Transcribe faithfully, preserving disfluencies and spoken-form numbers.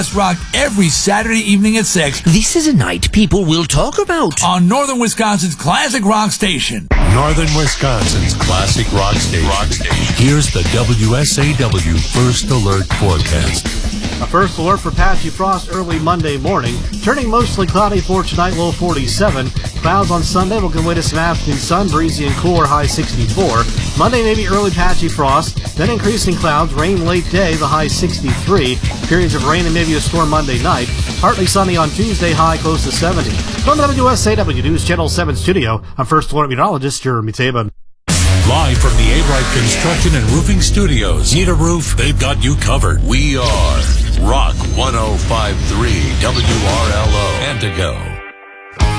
Rock every Saturday evening at six. This is a night people will talk about. On Northern Wisconsin's classic rock station. Northern Wisconsin's classic rock station. Rock station. Here's the W S A W First Alert forecast. A first alert for patchy frost early Monday morning. Turning mostly cloudy for tonight, low forty-seven. Clouds on Sunday will give way to some afternoon sun, breezy and cooler, high sixty-four. Monday, maybe early patchy frost, then increasing clouds, rain late day, the high sixty-three. Periods of rain and maybe a storm Monday night. Partly sunny on Tuesday, high close to seventy. From the W S A W News Channel seven studio, I'm First Alert meteorologist Jeremy Taban. Live from the A-Bright Construction and Roofing Studios. Need a roof? They've got you covered. We are Rock one oh five point three W R L O. And to go.